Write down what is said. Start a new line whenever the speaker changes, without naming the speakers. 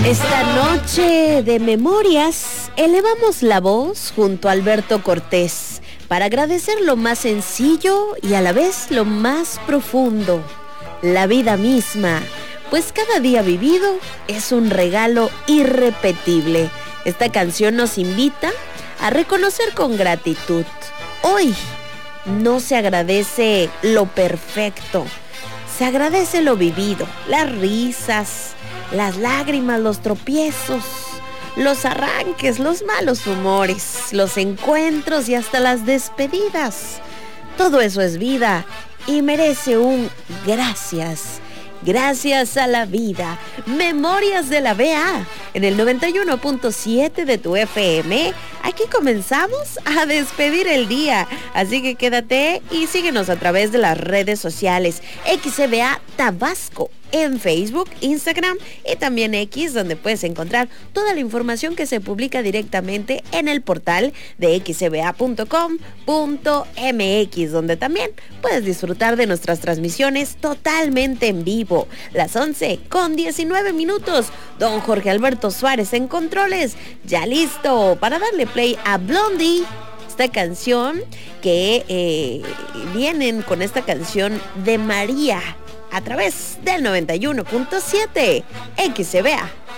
Esta noche de memorias, elevamos la voz junto a Alberto Cortés para agradecer lo más sencillo y a la vez lo más profundo, la vida misma, pues cada día vivido es un regalo irrepetible. Esta canción nos invita a reconocer con gratitud. Hoy no se agradece lo perfecto, se agradece lo vivido, las risas, las lágrimas, los tropiezos, los arranques, los malos humores, los encuentros y hasta las despedidas. Todo eso es vida y merece un gracias. Gracias a la vida. Memorias de la BA en el 91.7 de tu FM. Aquí comenzamos a despedir el día. Así que quédate y síguenos a través de las redes sociales. XBA Tabasco en Facebook, Instagram y también X, donde puedes encontrar toda la información que se publica directamente en el portal de xba.com.mx, donde también puedes disfrutar de nuestras transmisiones totalmente en vivo. Las 11:19. Don Jorge Alberto Suárez en controles, ya listo para darle play a Blondie. Esta canción que vienen con esta canción de María a través del 91.7 XBA.